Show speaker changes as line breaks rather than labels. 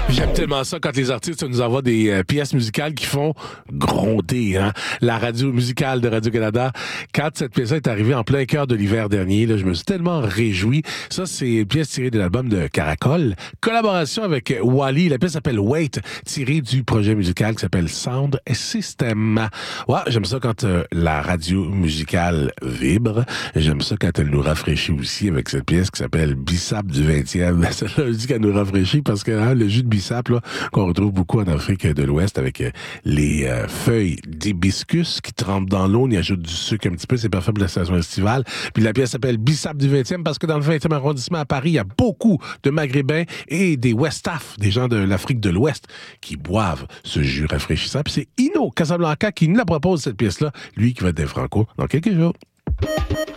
J'aime tellement ça quand les artistes nous envoient des pièces musicales qui font gronder, hein. La radio musicale de Radio-Canada, quand cette pièce est arrivée en plein cœur de l'hiver dernier, là, je me suis tellement réjoui. Ça, c'est une pièce tirée de l'album de Caracol. Collaboration avec Wally. La pièce s'appelle Wait, tirée du projet musical qui s'appelle Sound System. Ouais, j'aime ça quand la radio musicale vibre. J'aime ça quand elle nous rafraîchit aussi avec cette pièce qui s'appelle Bissap du 20e. Celle-là, je dis qu'elle nous rafraîchit parce que le jus de bissap là, qu'on retrouve beaucoup en Afrique de l'Ouest avec les feuilles d'hibiscus qui trempent dans l'eau, on y ajoute du sucre un petit peu, c'est parfait pour la saison estivale. Puis la pièce s'appelle Bissap du 20e parce que dans le 20e arrondissement à Paris, il y a beaucoup de Maghrébins et des Westaf, des gens de l'Afrique de l'Ouest qui boivent ce jus rafraîchissant. Puis c'est Ino Casablanca qui nous la propose, cette pièce-là, lui qui va être des Franco dans quelques jours.